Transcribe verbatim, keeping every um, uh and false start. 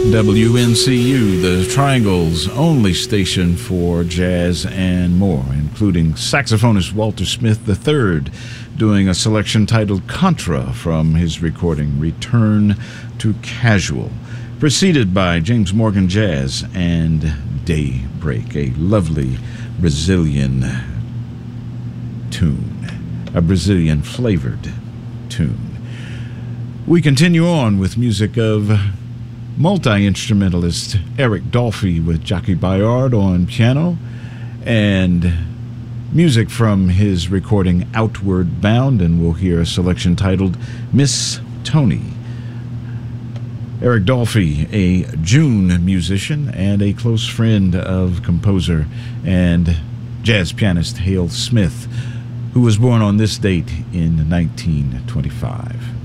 W N C U, the Triangle's only station for jazz and more, including saxophonist Walter Smith the third, doing a selection titled Contra from his recording Return to Casual, preceded by James Morgan Jazz and Daybreak, a lovely Brazilian tune, a Brazilian flavored tune. We continue on with music of multi-instrumentalist Eric Dolphy with Jackie Bayard on piano, and music from his recording Outward Bound, and we'll hear a selection titled Miss Tony. Eric Dolphy, a June musician and a close friend of composer and jazz pianist Hale Smith, who was born on this date in nineteen twenty-five.